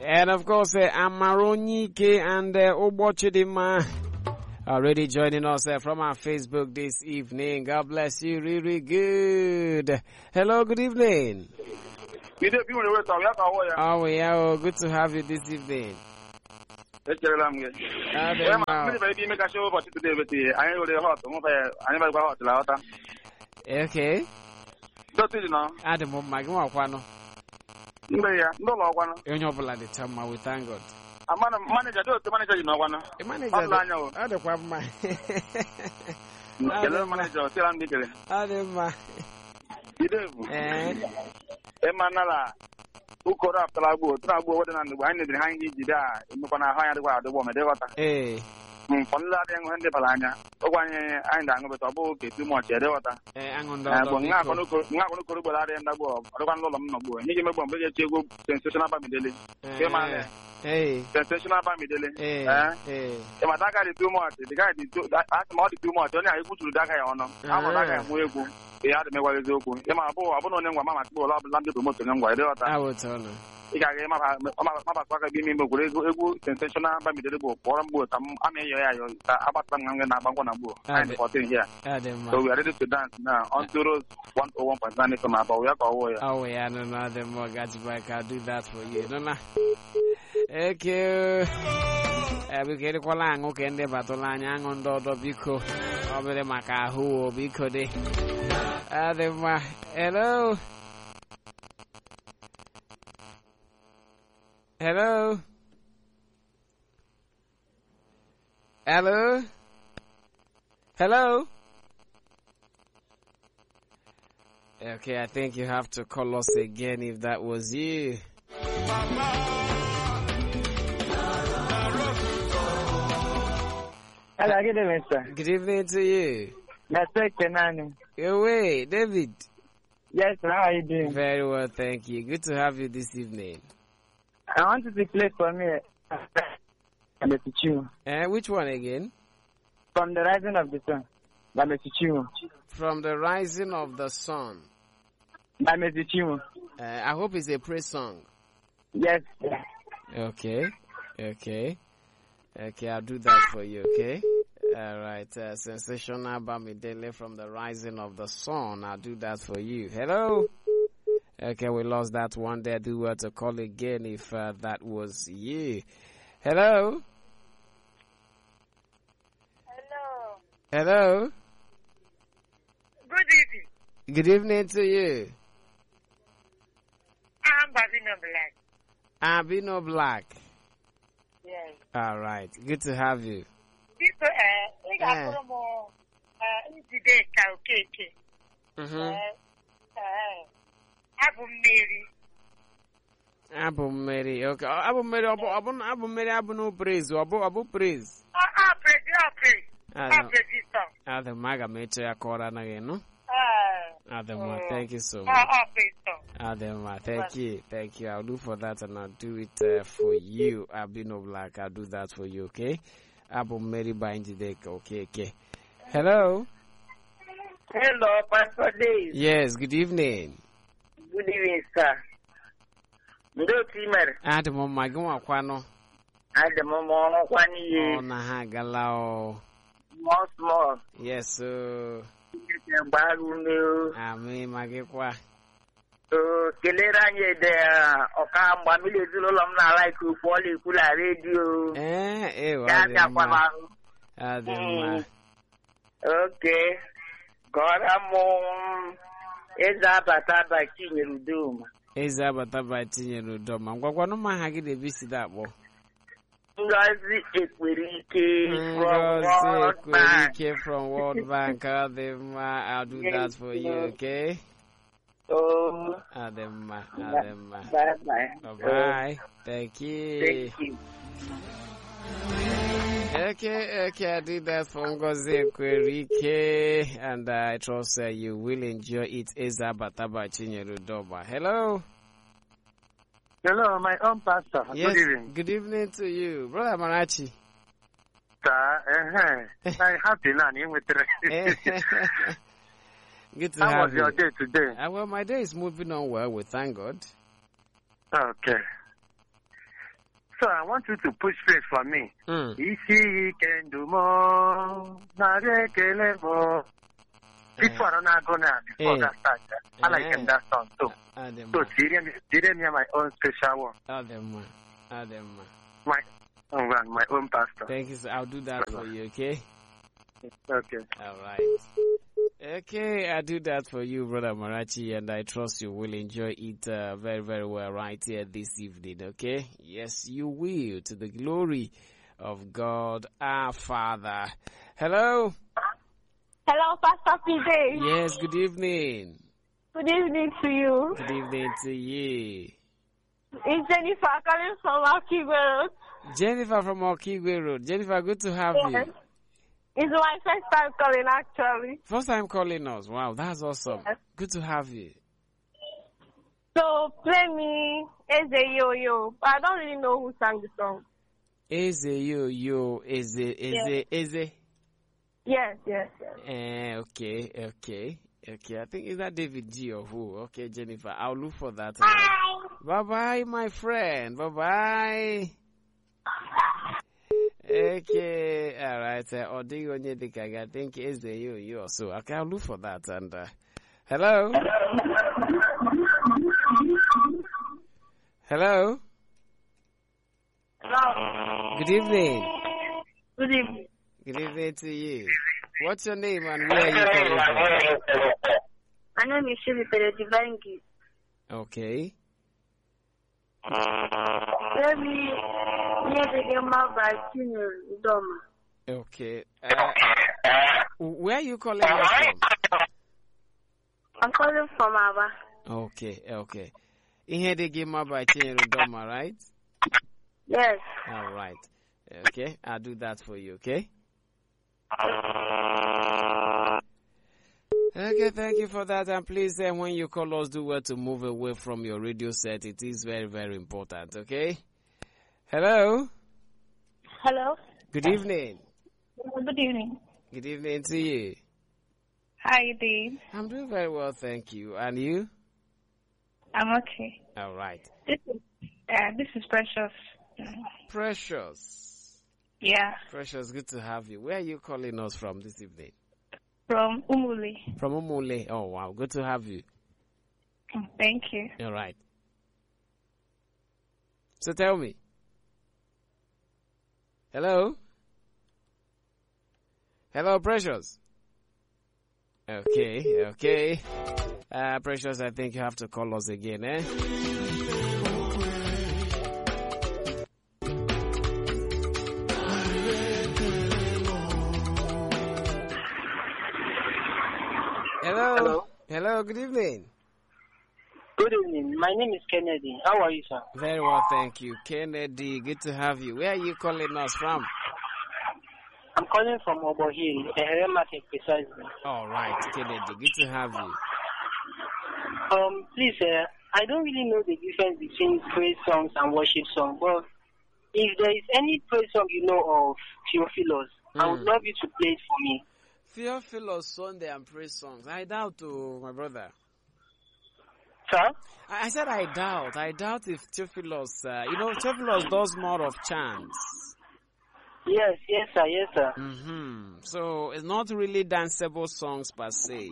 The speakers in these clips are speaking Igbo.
And of course, Amaronike and Obochidima already joining us from our Facebook this evening. God bless you. Really good. Hello, good evening. Oh, yeah. Good to have you this evening. Okay. Adam, my God. We thank God. Manager, the manager, you know, one. The manager, I don't have my manager, tell him, Nicholas. Adam, Emanala, who caught up the lago, trouble, and the wine behind you, in the higher the woman, they got eh. From that and the Palana, one and I'm with a book, too much, they got I'm on the not going to go and the book, I don't know, he gave me one big sensation about me daily. Hey, sensational about me daily. If I got it too much, the guy did ask him too much, only I go to that guy on them. I'm not going to they had me while it's open. I don't know what Mamma will have landed to most of them. I will tell you. I got sensational by me the book, or I'm about and 14 here. So we are ready to dance now on to those 101.9 from about we are oh, yeah, no, the more guys back. I'll do that for you. No, thank you. We get a qualang, okay, and the Batolanyang on Dodo Biko, over the Macahu, Biko de. Hello. Hello. Hello. Hello. Okay, I think you have to call us again if that was you. Hello, good evening, sir. Good evening to you. Away, David. Yes, sir, how are you doing? Very well, thank you. Good to have you this evening. I want you to play for me which one again? From the Rising of the Sun. By Mesichimu. From the Rising of the Sun. By Mesichimu. I hope it's a praise song. Yes, sir. Okay, I'll do that for you, okay? All right, Sensational Bamidele from the Rising of the Sun. I'll do that for you. Hello? Okay, we lost that one there. Do well to call again if that was you. Hello? Hello? Good evening. Good evening to you. I'm Babino Black. Abino Black. Yes. All right. Good to have you. People, I got more today, okay. Abu Mary. Okay. Abu Mary, Abu no praise. Abu praise. The Maga Metre Akora again, no? Adama, thank you so much. Adama, thank you. I'll do for that and I'll do it for you. Abino Black, I'll do that for you, okay? Abu Mary Bindidek, okay. Hello? Hello, Pastor Dave. Yes, good evening. Good evening, sir. Ndo Timer. Adamo Magua Quano. Adamo Mono Quani. Oh, Naha Galao. Small. Yes, sir. Ami Magikwa. Keleranye de Okamba Milizulom na like Poli Kula radio. Okay. Goramon Ezabata Chinyerudum. Ezabata Chinyerudum. I'm going to hagi de visit that one. Ngozi Ekwerike from World Bank. I'll do that for you, okay? Oh, Adema. Bye. Thank you. Okay, I did that for Ngozi Ekwerike, and I trust you will enjoy it. Ezabata Chinyerudum. Hello. Hello, my own pastor. Yes, good evening. Good evening to you, Brother Marachi. I'm happy now. Good to How have was your day today? Well, my day is moving on well. We thank God. Okay. So I want you to push straight for me. Isi can do more. This one I'm not gonna before that start. I like him that song too. So didn't hear my own special one. Adema. My own pastor. Thank you, sir. I'll do that for you, okay? Okay. All right. Okay, I'll do that for you, Brother Marachi, and I trust you will enjoy it very, very well right here this evening, okay? Yes, you will, to the glory of God our Father. Hello? Hello, Pastor PJ. Yes, good evening. Good evening to you. Good evening to you. It's Jennifer calling from Okigwe Road. Jennifer from Okigwe Road. Jennifer, good to have you. It's my first time calling, actually. First time calling us. Wow, that's awesome. Yes. Good to have you. So, play me Eze Yo Yo. I don't really know who sang the song. Eze Yo Yo. Eze. Yes. Okay. I think is that David G or who? Okay, Jennifer, I'll look for that. Bye. Bye, my friend. Bye. Okay, all right. I think is the you also. Okay, I'll look for that. And hello. Hello. Good evening. Good evening. Good evening to you. What's your name and where are you calling from? My name is Shivi Peredivangi. Okay. Let me hear the game by Senior Doma. Okay. Where are you calling us from? I'm calling from Aba. Okay. You hear the game by Senior Doma, right? Yes. All right. Okay, I'll do that for you, okay? Okay, thank you for that. And please, when you call us, do well to move away from your radio set. It is very, very important, okay? Hello? Hello? Good evening. Good evening. Good evening to you. How are you doing? I'm doing very well, thank you. And you? I'm okay. All right. This is Precious. Precious. Yeah. Precious, good to have you. Where are you calling us from this evening? From Umule. From Umule. Oh, wow. Good to have you. Thank you. All right. So tell me. Hello? Hello, Precious. Okay. Precious, I think you have to call us again, eh? Hello, good evening. Good evening. My name is Kennedy. How are you, sir? Very well, thank you. Kennedy, good to have you. Where are you calling us from? I'm calling from Obohiri, the market precisely. All right, Kennedy, good to have you. Please, I don't really know the difference between praise songs and worship songs, but if there is any praise song you know of Theophilus, I would love you to play it for me. Theophilus Sunday and praise songs. I doubt, my brother. Sir? I said I doubt. I doubt if Theophilus, Theophilus does more of chants. Yes, sir. So it's not really danceable songs per se.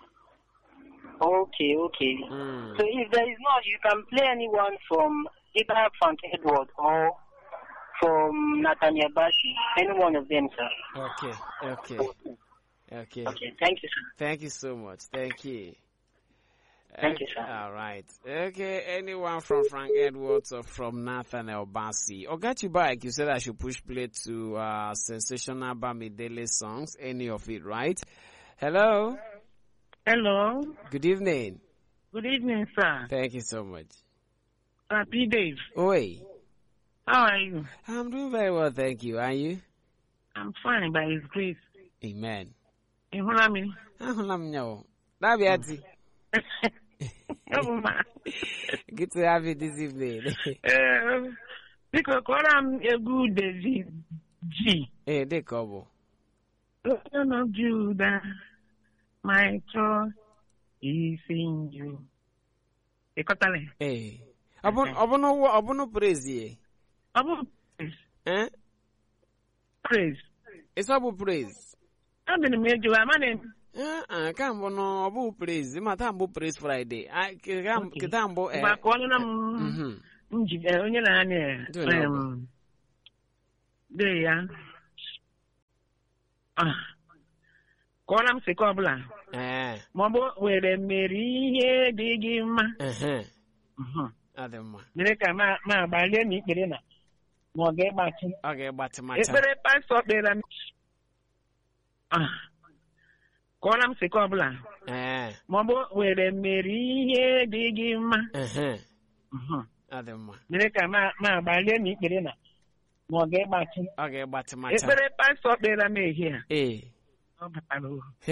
Okay. So if there is not, you can play anyone from either Frank Edward or from Nathaniel Bashi. Any one of them, sir. Okay. Thank you, sir. Thank you so much. Thank you. Thank you, sir. All right. Okay, anyone from Frank Edwards or from Nathaniel Bassi? Or got you back, you said I should push play to Sensational Bamidele songs, any of it, right? Hello? Hello. Good evening. Good evening, sir. Thank you so much. P. Dave. Oi. How are you? I'm doing very well, thank you. Are you? I'm fine by His grace. Amen. Ihunami. Dabiati. Good to have you this evening. Because I'm a good David G. Hey, they cover. Son of Judah, my trust is in you. Hey. Abono praise ye. Eh? Praise. It's about praise. I've been made you a man. Come on, no praise. Matambo praise Friday. I can't Kitambo. Back one of them. There. Kolam se kobla. Mobo where Mary digim. Adema. Neka ma balia ni kirena. Moge bati. Okay, but my very pass up there. Kolam se kobla. Mobo where Mary digim. Adema. Neka ma balia ni kirena. Moge bati. Okay, but my very pass up there. I may hear. Eh.